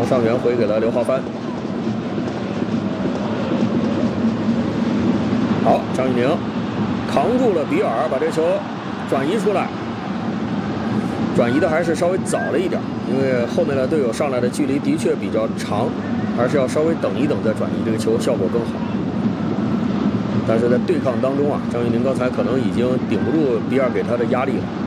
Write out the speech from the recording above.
从上缘回给了刘浩帆。好，张玉宁扛住了比尔，把这球转移出来。转移的还是稍微早了一点，因为后面的队友上来的距离的确比较长，还是要稍微等一等再转移，这个球效果更好。但是在对抗当中啊，张玉宁刚才可能已经顶不住比尔给他的压力了。